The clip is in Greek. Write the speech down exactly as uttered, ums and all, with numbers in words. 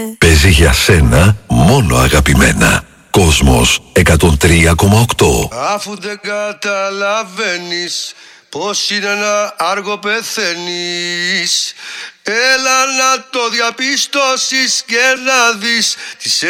Παίζει για σένα μόνο αγαπημένα. Κόσμος εκατόν τρία κόμμα οκτώ. Αφού δεν καταλαβαίνεις πως είναι ένα άργο πεθαίνεις, έλα να το διαπιστώσεις και να δεις τις